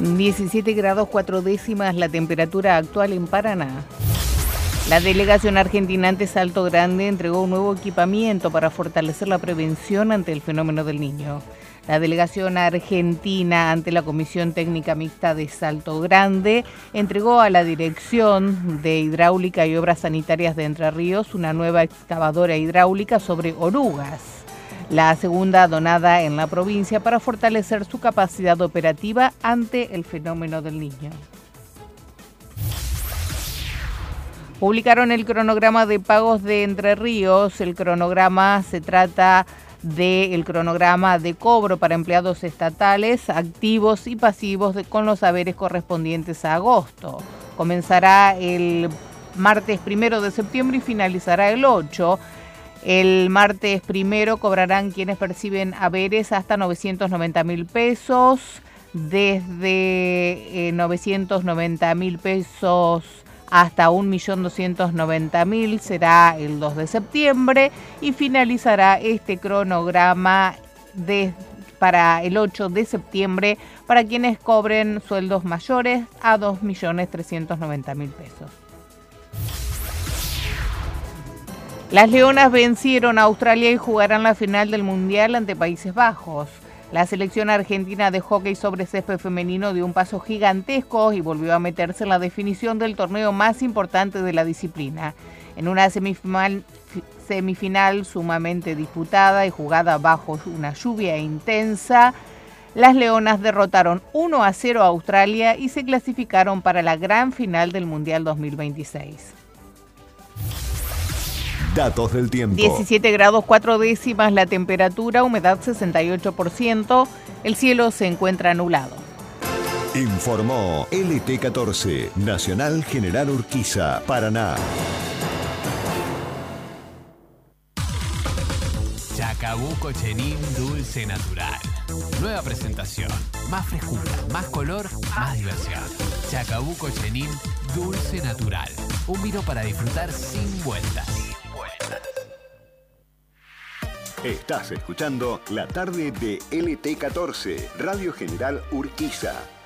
17 grados 4 décimas la temperatura actual en Paraná. La delegación argentina ante Salto Grande entregó un nuevo equipamiento para fortalecer la prevención ante el fenómeno del Niño. La delegación argentina ante la Comisión Técnica Mixta de Salto Grande entregó a la Dirección de Hidráulica y Obras Sanitarias de Entre Ríos una nueva excavadora hidráulica sobre orugas, la segunda donada en la provincia para fortalecer su capacidad operativa ante el fenómeno del Niño. Publicaron el cronograma de pagos de Entre Ríos. El cronograma se trata del cronograma de cobro para empleados estatales, activos y pasivos con los haberes correspondientes a agosto. Comenzará el martes 1 de septiembre y finalizará el 8. El martes 1 cobrarán quienes perciben haberes hasta 990.000 pesos, desde 990.000 pesos hasta 1.290.000 será el 2 de septiembre y finalizará este cronograma para el 8 de septiembre para quienes cobren sueldos mayores a 2.390.000 pesos. Las Leonas vencieron a Australia y jugarán la final del Mundial ante Países Bajos. La selección argentina de hockey sobre césped femenino dio un paso gigantesco y volvió a meterse en la definición del torneo más importante de la disciplina. En una semifinal sumamente disputada y jugada bajo una lluvia intensa, las Leonas derrotaron 1-0 a Australia y se clasificaron para la gran final del Mundial 2026. Datos del tiempo. 17 grados 4 décimas la temperatura, humedad 68%, el cielo se encuentra nublado. Informó LT14, Nacional General Urquiza, Paraná. Chacabuco Chenin Dulce Natural. Nueva presentación, más frescura, más color, más diversión. Chacabuco Chenin Dulce Natural. Un vino para disfrutar sin vueltas. Estás escuchando La Tarde de LT14, Radio General Urquiza.